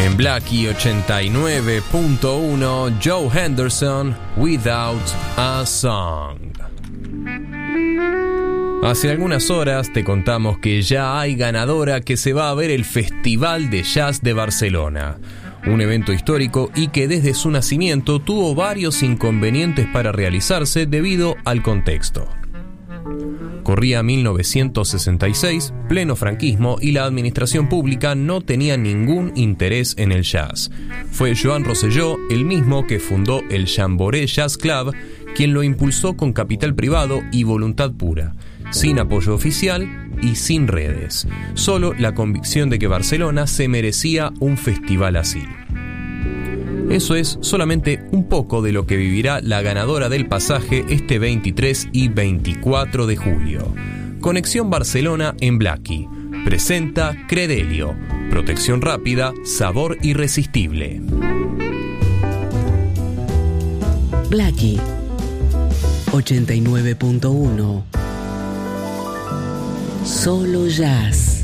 En Blackie 89.1, Joe Henderson, Without a Song. Hace algunas horas te contamos que ya hay ganadora que se va a ver el Festival de Jazz de Barcelona, un evento histórico y que desde su nacimiento tuvo varios inconvenientes para realizarse debido al contexto. Corría 1966, pleno franquismo, y la administración pública no tenía ningún interés en el jazz. Fue Joan Rosselló, el mismo que fundó el Jamboree Jazz Club, quien lo impulsó con capital privado y voluntad pura, sin apoyo oficial y sin redes. Solo la convicción de que Barcelona se merecía un festival así. Eso es solamente un poco de lo que vivirá la ganadora del pasaje este 23 y 24 de julio. Conexión Barcelona en Blackie. Presenta Credelio. Protección rápida, sabor irresistible. Blackie 89.1. Solo jazz.